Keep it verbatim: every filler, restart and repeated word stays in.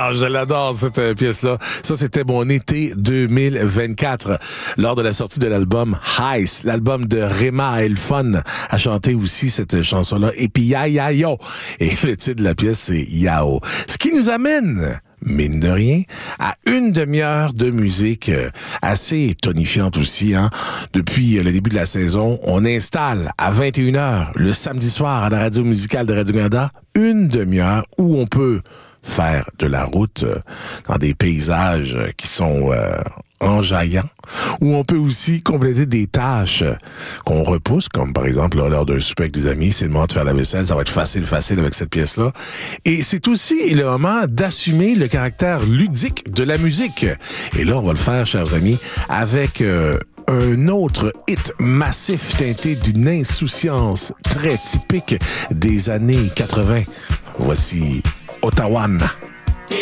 Ah, je l'adore, cette euh, pièce-là. Ça, c'était mon été deux mille vingt-quatre, lors de la sortie de l'album Heist, l'album de Rema El Fun, a chanté aussi cette chanson-là. Et puis, ya, ya, yo. Et le titre de la pièce, c'est Yao. Ce qui nous amène, mine de rien, à une demi-heure de musique euh, assez tonifiante aussi. Hein. Depuis euh, le début de la saison, on installe à vingt et une heures, le samedi soir, à la radio musicale de Radio-Canada, une demi-heure où on peut faire de la route euh, dans des paysages euh, qui sont euh, enjaillants, où on peut aussi compléter des tâches euh, qu'on repousse, comme par exemple là, lors d'un souper avec des amis, c'est le moment de faire la vaisselle, ça va être facile, facile avec cette pièce-là. Et c'est aussi le moment d'assumer le caractère ludique de la musique. Et là, on va le faire, chers amis, avec euh, un autre hit massif teinté d'une insouciance très typique des années quatre-vingts. Voici Ottawan.